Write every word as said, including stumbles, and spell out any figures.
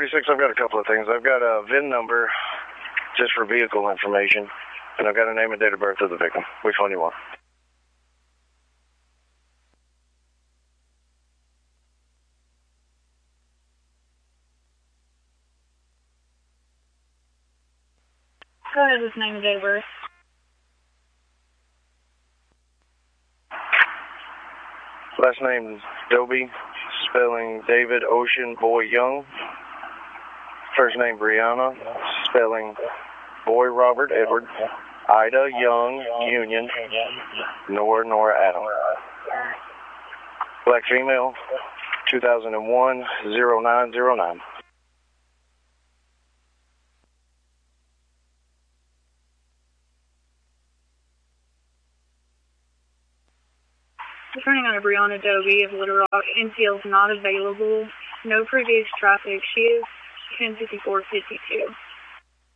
thirty-six, I've got a couple of things. I've got a V I N number just for vehicle information, and I've got a name and date of birth of the victim. Which one do you want? Go ahead with name and date of birth. Last name is Doby, spelling David Ocean Boy Young. First name Brianna, spelling Boy Robert Edward. Ida Young Union. Nora Nora Adam. Black female, two thousand one, zero nine zero nine. Returning on a Brianna Doby of Little Rock, N C L is not available. No previous traffic. She is ten fifty-four fifty-two.